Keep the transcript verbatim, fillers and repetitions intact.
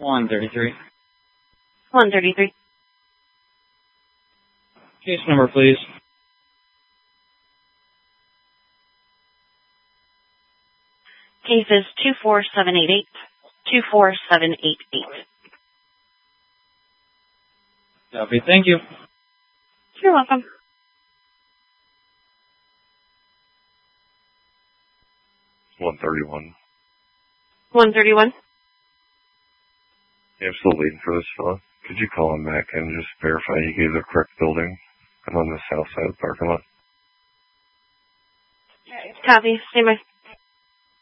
one thirty-three. one thirty-three. Case number, please. Case is two four seven eight eight. two four seven eight eight. Copy. Thank you. You're welcome. one thirty-one. one thirty-one. Yeah, I'm still waiting for this fella. Could you call him back and just verify he gave the correct building? I'm on the south side of the parking lot. Copy. Stay by.